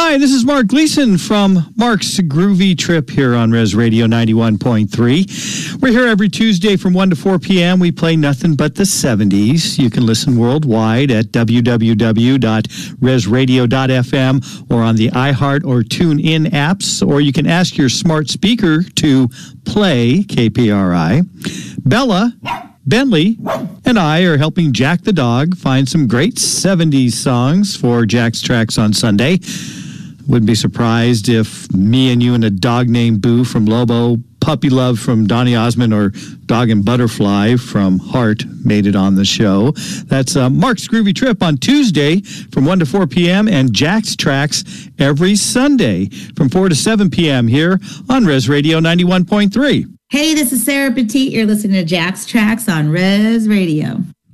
Hi, this is Mark Gleason from Mark's Groovy Trip here on Res Radio 91.3. We're here every Tuesday from 1 to 4 p.m. We play nothing but the 70s. You can listen worldwide at www.resradio.fm or on the iHeart or TuneIn apps, or you can ask your smart speaker to play KPRI. Bella, Bentley, and I are helping Jack the dog find some great 70s songs for Jack's Tracks on Sunday. Wouldn't be surprised if Me and You and a Dog Named Boo from Lobo, Puppy Love from Donny Osmond, or Dog and Butterfly from Heart made it on the show. That's Mark's Groovy Trip on Tuesday from 1 to 4 p.m. and Jack's Tracks every Sunday from 4 to 7 p.m. here on Res Radio 91.3. Hey, this is Sarah Petit. You're listening to Jack's Tracks on Res Radio.